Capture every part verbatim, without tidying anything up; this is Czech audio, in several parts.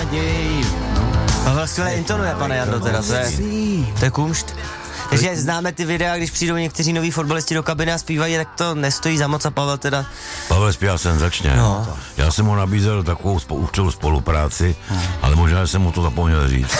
raději... Pavel skvěle intonuje, pane Jando, teda, to je, to je kumšt. Takže známe ty videa, když přijdou někteří noví fotbalisti do kabiny a zpívají, tak to nestojí za moc a Pavel teda... Pavel zpívá senzačně. No. Já jsem mu nabízel takovou spou- spolupráci, no. ale možná jsem mu to zapomněl říct.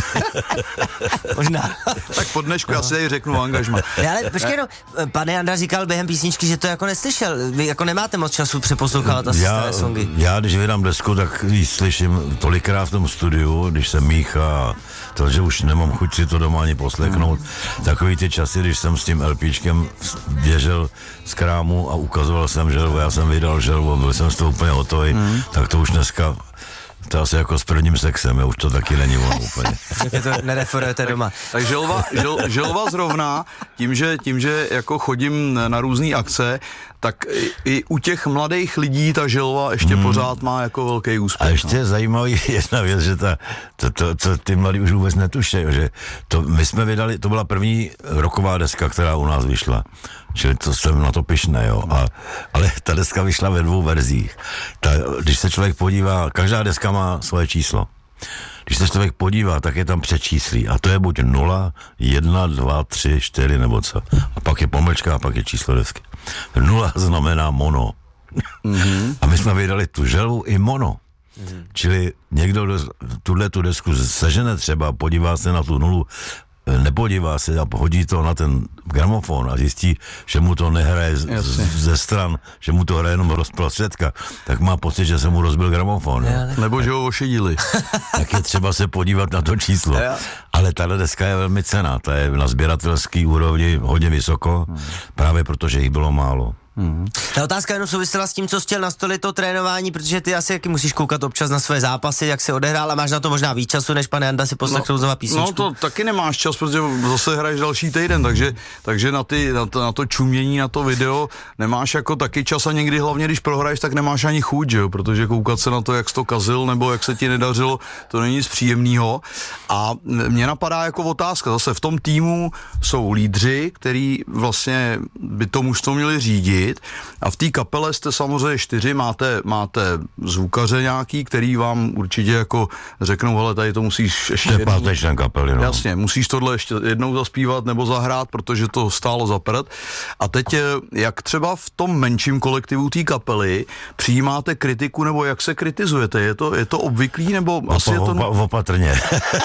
Možná. Tak po dnešku já si tady řeknu angažma. Ale počkej, no, pane Janda říkal během písničky, že to jako neslyšel. Vy jako nemáte moc času přeposlouchávat asi staré songy. Já, když vydám desku, tak ji slyším tolikrát v tom studiu, když se míchá, to, že už nemám chuť si to doma ani poslechnout. Hmm. Takový ty časy, když jsem s tím LPčkem běžel z krámu a ukazoval jsem želvu, já jsem vydal želvu, byl jsem z toho úplně hotový, hmm. tak to už dneska, to asi jako s prvním sexem, už to taky není ono úplně. Takže to nereferujete doma. Tak želva, žel, želva zrovna, tím že, tím, že jako chodím na různé akce, tak i, i u těch mladých lidí ta želva ještě hmm. pořád má jako velký úspěch. A ještě no. zajímavý jedna věc, že ta, to, to, to ty mladí už vůbec netuší, že to, my jsme vydali, to byla první rocková deska, která u nás vyšla. Čili to jsem na to pyšný, jo. A, ale ta deska vyšla ve dvou verzích. Ta, když se člověk podívá, každá deska má svoje číslo. Když se člověk podívá, tak je tam přečíslí. A to je buď nula, jedna, dva, tři, čtyři nebo co. A pak je pomlčka a pak je číslo desky. Nula znamená mono. Mm-hmm. A my jsme vydali tu želvu i mono. Mm-hmm. Čili někdo tuhle tu desku sežene třeba, podívá se na tu nulu, nepodívá se a hodí to na ten gramofon a zjistí, že mu to nehraje z, ze stran, že mu to hraje jenom rozprostředka, tak má pocit, že se mu rozbil gramofon. Ja, Nebo že ho ošidili. Tak je třeba se podívat na to číslo. Ja. Ale tahle deska je velmi cenná, ta je na sběratelský úrovni hodně vysoko, hmm. právě protože jich bylo málo. Hmm. Ta otázka jenom souvisela s tím, co chtěl nastolit to trénování, protože ty asi jaký musíš koukat občas na své zápasy, jak se odehrál a máš na to možná víc času, než pane Janda si poslechnout znova písničku. No to taky nemáš čas, protože zase hraješ další týden, takže, takže na, ty, na, to, na to čumění, na to video nemáš jako taky čas a někdy hlavně, když prohraješ, tak nemáš ani chuť, že jo? Protože koukat se na to, jak jsi to kazil nebo jak se ti nedařilo, to není nic příjemného. A mě napadá jako otázka, zase v tom týmu jsou lídři, který vlastně by to mužstvo měli řídit. A v té kapele jste samozřejmě čtyři, máte, máte zvukaře nějaký, který vám určitě jako řeknou, hele, tady to musíš ještě jednou... Páté člen kapely, no. Jasně, musíš tohle ještě jednou zaspívat nebo zahrát, protože to stálo za prd. A teď, jak třeba v tom menším kolektivu té kapely přijímáte kritiku, nebo jak se kritizujete? Je to, je to obvyklý, nebo Opa, asi je to... Opa, opatrně.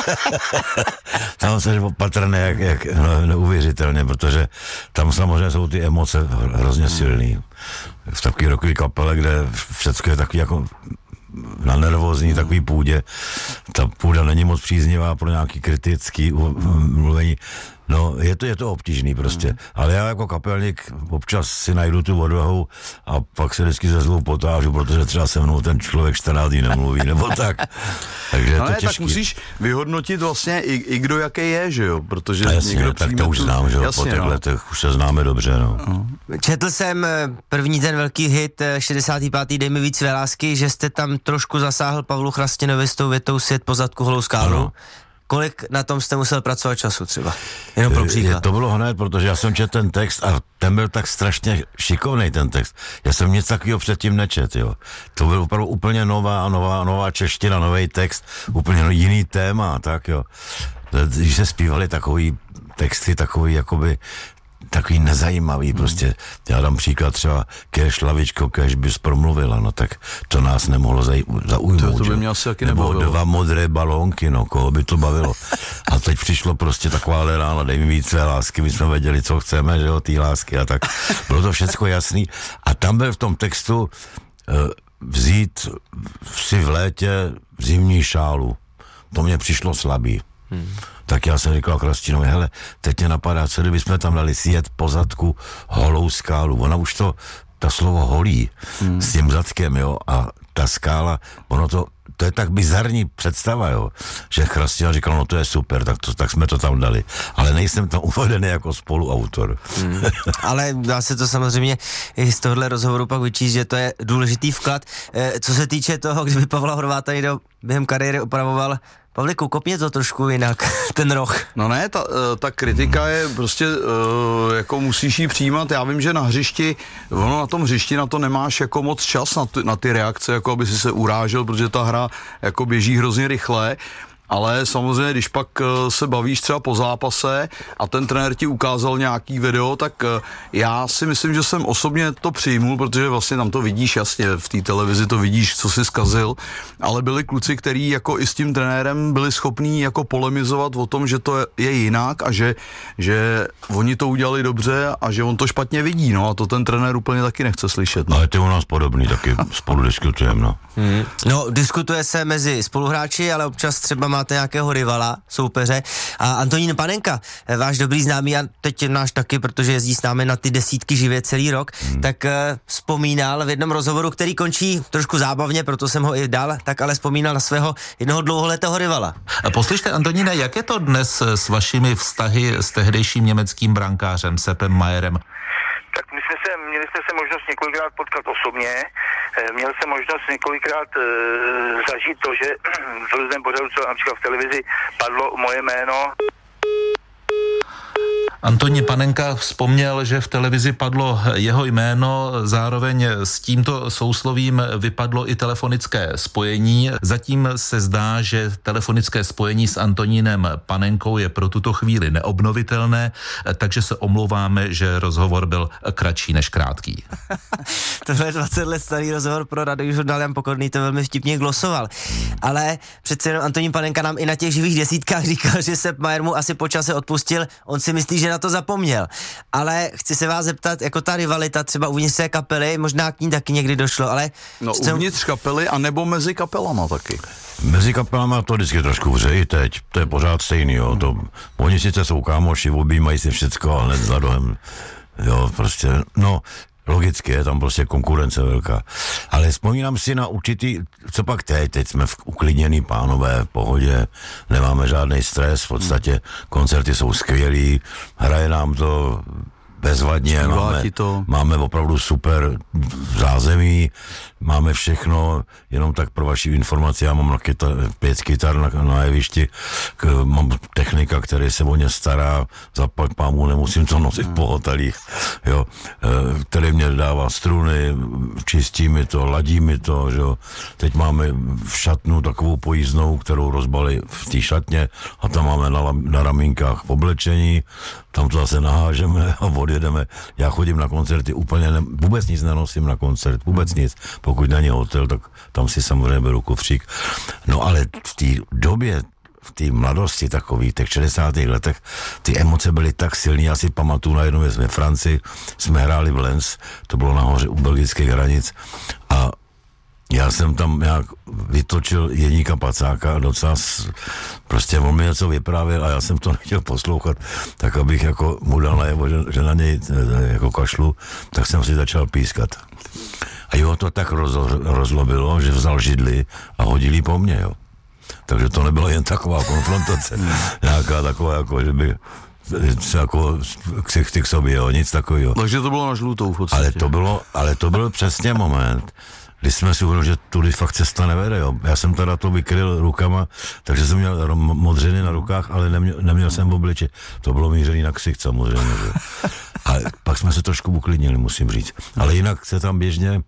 Tam se opatrně, jak, jak no, neuvěřitelně, protože tam samozřejmě jsou ty emoce hrozně silný. V takové rockové kapele, kde všechno je takový jako na nervózní takový půdě. Ta půda není moc příznivá pro nějaký kritický mluvení. No, je to, je to obtížný prostě. Ale já jako kapelník občas si najdu tu odvahu a pak se vždycky ze zlou potážu, protože třeba se mnou ten člověk čtrnáct dní nemluví, nebo tak. Takže je no to ne, těžký. Tak musíš vyhodnotit vlastně i, i kdo jaký je, že jo? Protože a jasně, někdo tak to už tu... znám, že jo? Po těch no. letech už se známe dobře, no. Uh. Četl jsem první ten velký hit šedesátý pátý Dej mi víc své lásky, že jste tam trošku zasáhl Pavlu Chrastinovi s tou větou Svět po zadku holou skálu. Ano. Kolik na tom jste musel pracovat času třeba? Jenom pro příklad. To bylo hned, protože já jsem četl ten text a ten byl tak strašně šikovný ten text. Já jsem nic takového předtím nečet, jo. To byl opravdu úplně nová, nová, nová čeština, nový text, úplně jiný téma, tak jo. Když se zpívali takový texty, takový jakoby takový nezajímavý, prostě. Já dám příklad třeba Kéž lavičko, kéž bys promluvila, no tak to nás nemohlo zaj, zaujmout. To, to by mě asi taky Nebo nebavilo. Dva modré balónky, no, koho by to bavilo. A teď přišlo prostě taková rána, dej mi víc své lásky, my jsme věděli, co chceme, že jo, ty lásky a tak. Bylo to všecko jasný. A tam byl v tom textu uh, vzít si v létě zimní šálu. To mě přišlo slabý. Hmm. Tak já jsem říkal Chrastinovi, hele, teď mě napadá, co kdybychom tam dali Sjet po zadku holou skálu. Ona už to, ta slovo holí hmm. s tím zadkem, jo, a ta skála, ono to, to je tak bizarní představa, jo, že Chrastina říkal, no to je super, tak, to, tak jsme to tam dali. Ale nejsem tam uvedený jako spoluautor. Hmm. Ale dá se to samozřejmě i z tohohle rozhovoru pak vyčíst, že to je důležitý vklad. E, co se týče toho, kdyby Pavla Horváta někdo během kariéry opravoval, Pavliku, kopně to trošku jinak, ten roh. No ne, ta, ta kritika je prostě, jako musíš ji přijímat. Já vím, že na hřišti, ono na tom hřišti na to nemáš jako moc čas na ty, na ty reakce, jako aby si se urážel, protože ta hra jako běží hrozně rychle. Ale samozřejmě, když pak se bavíš třeba po zápase a ten trenér ti ukázal nějaký video, tak já si myslím, že jsem osobně to přijmul, protože vlastně tam to vidíš jasně, v té televizi to vidíš, co si zkazil, ale byli kluci, kteří jako i s tím trenérem byli schopní jako polemizovat o tom, že to je jinak a že, že oni to udělali dobře a že on to špatně vidí, no a to ten trenér úplně taky nechce slyšet. No. Ale ty u nás podobný, taky spolu diskutujeme, no. Hmm. No, diskutuje se mezi spoluhráči, ale občas třeba máte nějakého rivala, soupeře. A Antonín Panenka, váš dobrý známý a teď náš taky, protože jezdí s námi na ty desítky živě celý rok, hmm. tak uh, vzpomínal v jednom rozhovoru, který končí trošku zábavně, proto jsem ho i dal, tak ale vzpomínal na svého jednoho dlouholetého rivala. Poslyšte, Antoníne, jak je to dnes s vašimi vztahy s tehdejším německým brankářem Seppem Mayerem? Tak my jsme se, měli jsme se možnost několikrát potkat osobně, měl jsem možnost několikrát e, zažít to, že v různém pořadu, co například v televizi, padlo moje jméno. Antonín Panenka vzpomněl, že v televizi padlo jeho jméno, zároveň s tímto souslovím vypadlo i telefonické spojení. Zatím se zdá, že telefonické spojení s Antonínem Panenkou je pro tuto chvíli neobnovitelné, takže se omlouváme, že rozhovor byl kratší než krátký. Tohle je dvacet let starý rozhovor pro Radiožurnál, Jan Pokorný to velmi vtipně glosoval. Ale přece jenom Antonín Panenka nám i na těch živých desítkách říkal, že Sepp Mayer mu asi po čase odpustil, on si myslí, že na to zapomněl. Ale chci se vás zeptat, jako ta rivalita třeba uvnitř té kapely, možná k ní taky někdy došlo, ale... No jsem... uvnitř kapely a nebo mezi kapelama taky. Mezi kapelama to vždycky trošku vře i teď, to je pořád stejný, jo, to, oni sice jsou kámoši, objímají si všecko, ale za dohem, jo, prostě, no, logicky je tam prostě konkurence velká. Ale vzpomínám si na určitý, co pak teď, teď jsme v uklidněný pánové, v pohodě, nemáme žádný stres, v podstatě koncerty jsou skvělý, hraje nám to bezvadně, máme, to. máme opravdu super zázemí, máme všechno, jenom tak pro vaši informaci, já mám na kytar, pět kytar na, na jevišti, k, mám technika, který se o ně stará, zaplať pámu, nemusím to nosit hmm. po hotelích, jo, který mě dává struny, čistí mi to, ladí mi to, že jo. Teď máme v šatnu takovou pojízdnou, kterou rozbali v té šatně a tam máme na, na ramínkách v oblečení, tam to zase nahážeme a odjedeme. Já chodím na koncerty úplně, ne, vůbec nic nenosím na koncert, vůbec nic. Pokud není hotel, tak tam si samozřejmě beru kufřík. No ale v té době, v té mladosti takový, těch šedesátých letech, ty emoce byly tak silný, já si pamatuju na jednou věc ve Francii, jsme hráli v Lens, to bylo nahoře u belgických hranic a já jsem tam nějak vytočil Jeníka Pacáka a docela prostě on mi něco vyprávěl a já jsem to nechtěl poslouchat, tak abych jako mu dal najevo, že, že na něj jako kašlu, tak jsem si začal pískat. A jeho to tak roz, rozlobilo, že vzal židli a hodil jí po mně, jo. Takže to nebyla jen taková konfrontace, nějaká taková, jako, že by se jako ksichty k sobě, jo, nic takového. Takže to bylo na žlutou v podstatě. Ale to bylo, ale to byl přesně moment, když jsme si uvědomili, že tudy fakt cesta nevede, jo. Já jsem teda to vykryl rukama, takže jsem měl modřiny na rukách, ale neměl, neměl jsem v obliči. To bylo mířený na ksicht samozřejmě, že? A pak jsme se trošku uklidnili, musím říct. Ale jinak se tam běžně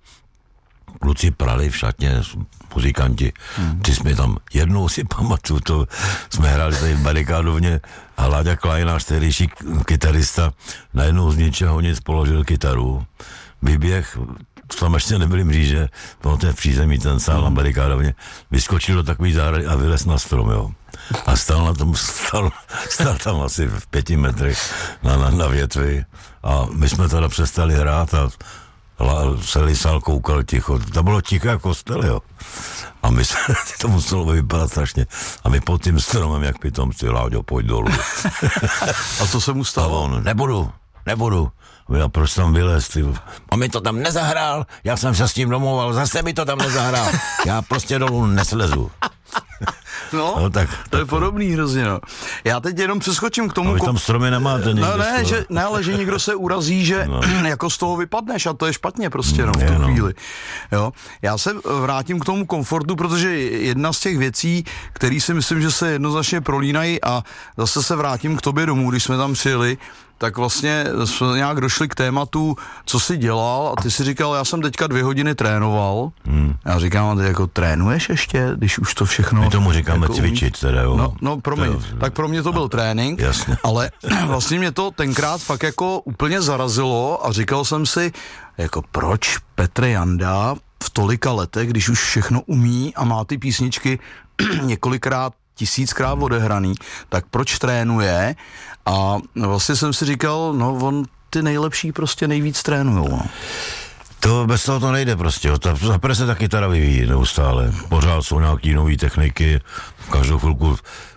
kluci prali v šatně, muzikanti. Ty jsme tam, jednou si pamatuju, to jsme hráli tady v barikádovně a Láďa Klajnář, tehdejší kytarista, najednou z ničeho nic položil kytaru, vyběh, tam ještě nebyly mříže, bylo to v přízemí ten sál na barikádovně, vyskočil do takový zahrady a vylez na strom, jo. A stál na tom, stál, stál tam asi v pěti metrech na, na, na větvi a my jsme teda přestali hrát a celý sál koukal ticho. To bylo ticho jako kostel, jo. A my jsme, to muselo vypadat strašně. A my pod tím stromem, jak pitomci, Láďo, pojď dolů. A co se mu stalo? A on, nebudu, nebudu. A proč tam vylez, ty? On mi to tam nezahrál, já jsem se s tím domluval, zase mi to tam nezahrál. Já prostě dolů neslezu. No, no tak, to je tak, podobný hrozně, no. Já teď jenom přeskočím k tomu... A vy tam stromy nemáte někde. No ne, že, ne, ale že někdo se urazí, že no. jako z toho vypadneš a to je špatně prostě, no, v tu no. chvíli. Jo. Já se vrátím k tomu komfortu, protože jedna z těch věcí, které si myslím, že se jednoznačně prolínají a zase se vrátím k tobě domů, když jsme tam přijeli, tak vlastně jsme nějak došli k tématu, co jsi dělal a ty si říkal, já jsem teďka dvě hodiny trénoval. Hmm. Já říkám, ty jako trénuješ ještě, když už to všechno... My tomu říkáme jako cvičit teda, jo. No, no promiň, to, tak pro mě to byl trénink, jasně. ale vlastně mě to tenkrát fakt jako úplně zarazilo a říkal jsem si, jako proč Petr Janda v tolika letech, když už všechno umí a má ty písničky několikrát tisíckrát odehraný, tak proč trénuje? A vlastně jsem si říkal, no on ty nejlepší prostě nejvíc trénujou. No. To bez toho to nejde prostě, zaprvé se ta kytara vyvíjí neustále, pořád jsou nějaký nový techniky, každou chvilku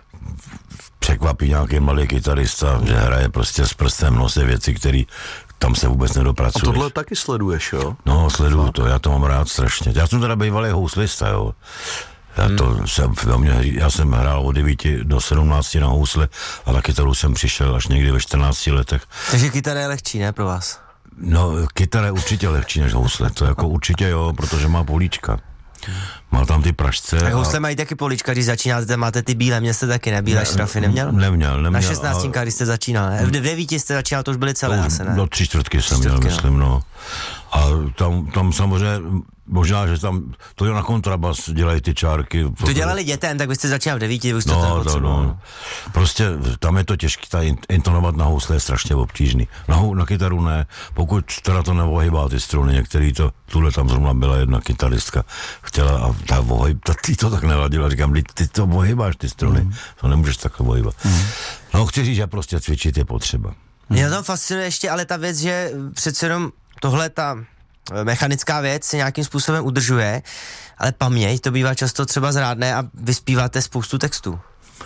překvapí nějaký malý kytarista, že hraje prostě s prstem v nose věci, které tam se vůbec nedopracuješ. A tohle taky sleduješ, jo? No, sleduju to, já to mám rád strašně. Já jsem teda bývalý houslista, jo. Já, to hmm. jsem, já jsem hrál od devíti do sedmnácti na housle a na kytaru jsem přišel až někdy ve čtrnácti letech. Takže kytara je lehčí, ne, pro vás? No, kytara je určitě lehčí než housle, to jako určitě jo, protože má políčka. Má tam ty pražce. A housle a... mají taky políčka, když začínáte, máte ty bílé, mě jste taky ne, bílé ne, šrafy neměl? Neměl, neměl. Na šestnáctinkách, když jste začínal, ne? V devíti jste začínal, to už byly celé asi, ne? Do tři čtvrtky jsem měl, myslím, no. A tam, tam samozřejmě, možná, že tam, to je na kontrabas, dělají ty čárky. To dělali dětem, tak vy jste začínal v devíti, vy jste no, to no, no. Prostě tam je to těžké, ta intonovat na housle je strašně obtížný. Na, na kytaru ne, pokud teda to nevohybá ty struny, některý to, tuhle tam zrovna byla jedna kytaristka, chtěla a ta vohyb, ta ty to tak neladila, říkám, ty to vohybáš ty struny, mm. to nemůžeš takhle vohybat. Mm. No chci říct, že prostě cvičit je potřeba. Mě to fascinuje ještě, ale ta věc, že přece jenom tohle ta mechanická věc se nějakým způsobem udržuje, ale paměť to bývá často třeba zrádné a vyspíváte spoustu textů.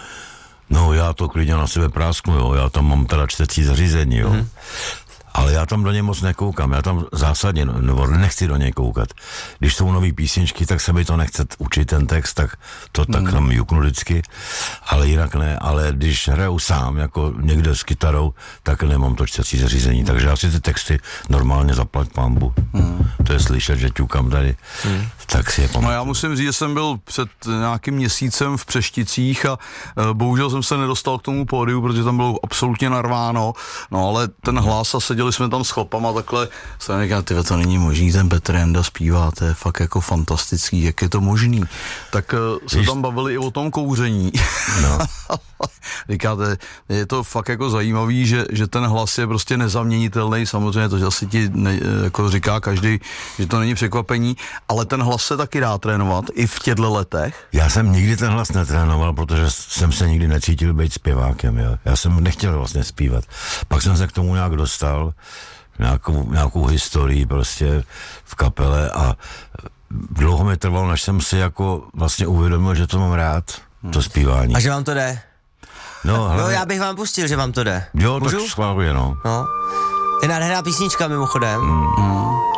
No já to klidně na sebe prásknu, jo, já tam mám teda čtecí zařízení, jo. Mm. Ale já tam do něj moc nekoukám, já tam zásadně, nebo nechci do něj koukat. Když jsou nový písničky, tak se mi to nechce učit ten text, tak to tak mm. tam juknu vždycky, ale jinak ne, ale když hraju sám, jako někde s kytarou, tak nemám to čtecí zařízení, takže já si ty texty normálně zaplať pambu. Mm. To je slyšet, že ťukám tady, mm. tak si je pamatuju. No já musím říct, že jsem byl před nějakým měsícem v Přešticích a uh, bohužel jsem se nedostal k tomu pódiu, protože tam bylo absolutně narváno, no ale ten hlas a seděli jsme tam s chlapama takhle, jsem říkal, tyhle, to není možný, ten Petr Janda zpívá, to je fakt jako fantastický, jak je to možný. Tak uh, se tam bavili i o tom kouření. No. Říkáte, je to fakt jako zajímavý, že, že ten hlas je prostě nezaměnitelný, samozřejmě to asi ti ne, jako říká každý, že to není překvapení, ale ten hlas se taky dá trénovat i v těchto letech. Já jsem nikdy ten hlas netrénoval, protože jsem se nikdy necítil být zpěvákem, jo. Já jsem nechtěl vlastně zpívat. Pak jsem se k tomu nějak dostal, nějakou, nějakou historii prostě v kapele a dlouho mi trvalo, než jsem si jako vlastně uvědomil, že to mám rád, to zpívání. A že vám to jde? No, hlavně... no já bych vám pustil, že vám to jde. Jo, Můžu? tak schváluje, no. No. Je nádherná písnička mimochodem. Mm.